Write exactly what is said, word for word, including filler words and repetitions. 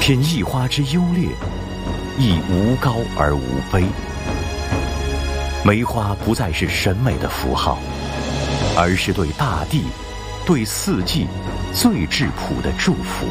品一花之优劣，亦无高而无卑。梅花不再是审美的符号，而是对大地、对四季最质朴的祝福。